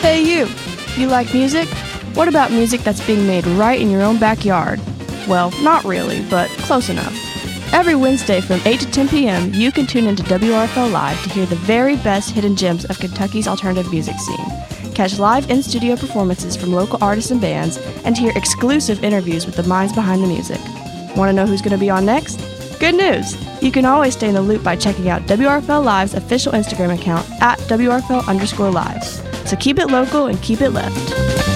Hey you like music? What about music that's being made right in your own backyard? Well, not really, but close enough. Every Wednesday from 8 to 10 p.m., you can tune into WRFL Live to hear the very best hidden gems of Kentucky's alternative music scene. Catch live in-studio performances from local artists and bands, and hear exclusive interviews with the minds behind the music. Want to know who's going to be on next? Good news! You can always stay in the loop by checking out WRFL Live's official Instagram account at WRFL_Live. So keep it local and keep it left.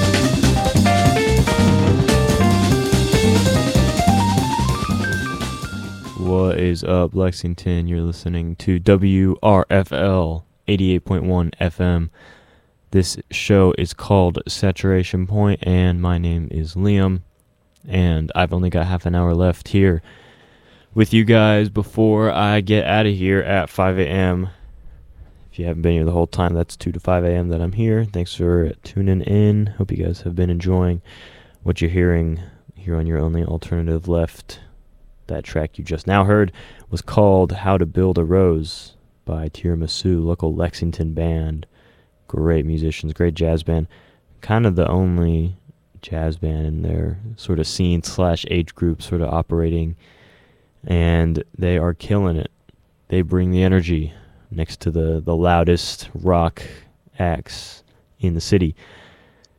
What is up, Lexington? You're listening to WRFL 88.1 FM. This show is called Saturation Point, and my name is Liam, and I've only got half an hour left here with you guys before I get out of here at 5 a.m. If you haven't been here the whole time, that's 2 to 5 a.m. that I'm here. Thanks for tuning in. Hope you guys have been enjoying what you're hearing here on your only alternative left. That track you just now heard was called How to Build a Rose by Tiramisu, local Lexington band. Great musicians, great jazz band. Kind of the only jazz band in their sort of scene / age group sort of operating. And they are killing it. They bring the energy next to the loudest rock acts in the city.